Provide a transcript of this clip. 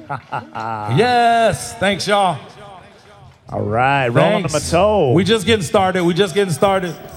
Yes, thanks, y'all. All right, rolling them a toe. We just getting started.